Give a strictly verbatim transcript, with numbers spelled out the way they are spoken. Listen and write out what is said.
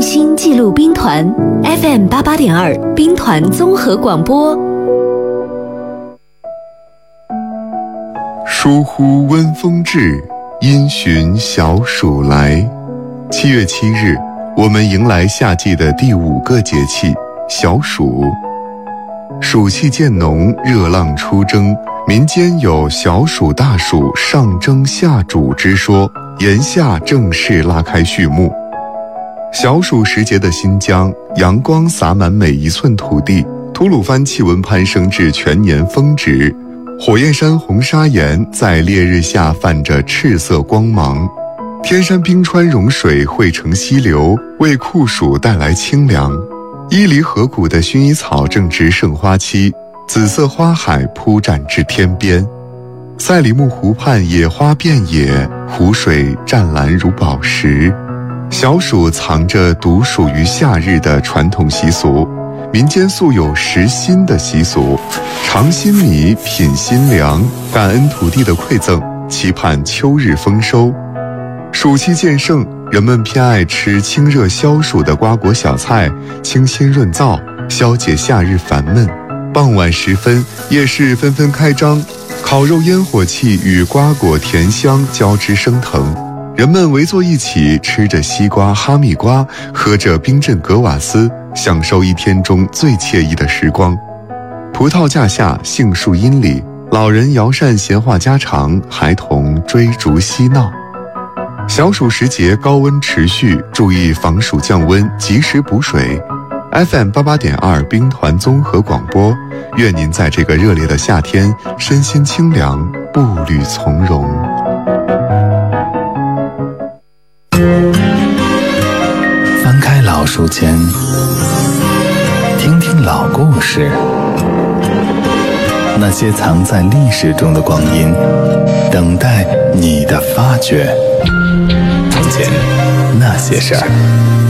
用心记录兵团 F M 八八点二兵团综合广播。 疏忽温风至，因循小暑来。七月七日，我们迎来夏季的第五个节气小暑。暑气渐浓，热浪初蒸，民间有小暑大暑上蒸下煮之说，炎夏正式拉开序幕。小暑时节的新疆，阳光洒满每一寸土地，吐鲁番气温攀升至全年峰值，火焰山红砂岩在烈日下泛着赤色光芒，天山冰川融水汇成溪流，为酷暑带来清凉。伊犁河谷的薰衣草正值盛花期，紫色花海铺展至天边。赛里木湖畔野花遍野，湖水湛蓝如宝石。小暑藏着独属于夏日的传统习俗，民间素有食新的习俗，尝新米，品新粮，感恩土地的馈赠，期盼秋日丰收。暑气渐盛，人们偏爱吃清热消暑的瓜果小菜，清新润燥，消解夏日烦闷。傍晚时分，夜市纷纷开张，烤肉烟火气与瓜果甜香交织升腾，人们围坐一起，吃着西瓜、哈密瓜，喝着冰镇格瓦斯，享受一天中最惬意的时光。葡萄架下，杏树荫里，老人摇扇闲话家常，孩童追逐嬉闹。小暑时节高温持续，注意防暑降温，及时补水。F M 八八点二兵团综合广播，愿您在这个热烈的夏天身心清凉，步履从容。 翻开老书签，听听老故事，那些藏在历史中的光阴，等待你的发掘。从前那些事儿。